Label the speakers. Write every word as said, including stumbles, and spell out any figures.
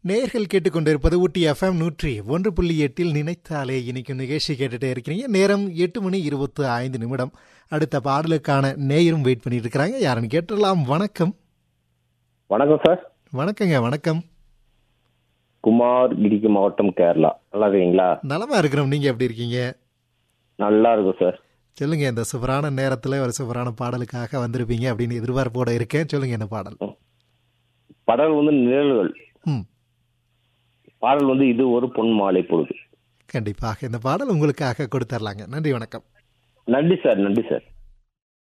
Speaker 1: நேயர்கள் கேட்டுக்கொண்டிருப்பது ஊட்டி எஃப்எம் நூற்றி ஒன்று புள்ளி எட்டில் நினைத்தாலே இனிக்கும் நிகழ்ச்சி கேட்டுட்டே இருக்கிறீங்க. நேரம் எட்டு மணி இருபத்தி ஐந்து நிமிடம். அடுத்த பாடலுக்கான நேயரும் வெயிட் பண்ணிட்டு இருக்கிறாங்க. யாருன்னு கேட்டுடலாம். வணக்கம்.
Speaker 2: வணக்கம் சார்.
Speaker 1: வணக்கங்க. வணக்கம்.
Speaker 2: குமார், இடுக்கி மாவட்டம், கேரளா. நல்லா இருக்கீங்களா?
Speaker 1: நலமா இருக்கிறோம். நீங்க எப்படி இருக்கீங்க?
Speaker 2: நல்லா இருக்கும் சார்.
Speaker 1: சொல்லுங்க. இந்த சூப்பரான நேரத்துல ஒரு சூப்பரான பாடலுக்காக வந்திருப்பீங்க அப்படின்னு எதிர்பார்ப்போட இருக்கேன். சொல்லுங்க என்ன பாடல்?
Speaker 2: பாடல் வந்து நிழல்கள்.
Speaker 1: ம்
Speaker 2: பாடல் வந்து இது ஒரு பொன் மாலை பொழுது.
Speaker 1: கண்டிப்பாக இந்த பாடல் உங்களுக்காக கொடுத்துடலாங்க. நன்றி, வணக்கம்.
Speaker 2: நன்றி சார். நன்றி சார்.